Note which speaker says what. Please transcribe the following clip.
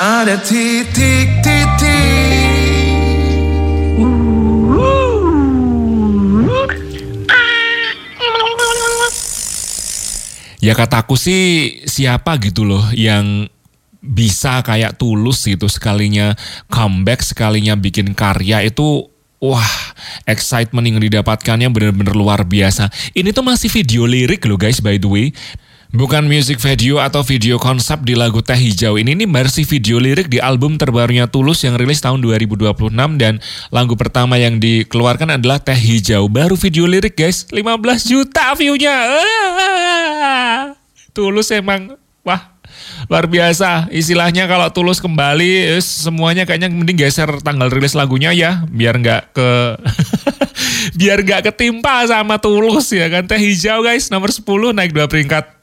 Speaker 1: Ada titik-titik.
Speaker 2: Ya kataku sih siapa gitu loh yang bisa kayak Tulus gitu sekalinya comeback, sekalinya bikin karya itu wah excitement yang didapatkannya bener-bener luar biasa. Ini tuh masih video lirik loh guys by the way. Bukan music video atau video konsep di lagu Teh Hijau. Ini versi video lirik di album terbarunya Tulus yang rilis tahun 2026 dan lagu pertama yang dikeluarkan adalah Teh Hijau. Baru video lirik guys, 15 juta view-nya. Tulus emang wah luar biasa. Istilahnya kalau Tulus kembali semuanya kayaknya mending geser tanggal rilis lagunya ya biar nggak ke biar nggak ketimpa sama Tulus ya kan. Teh Hijau guys nomor 10 naik 2 peringkat.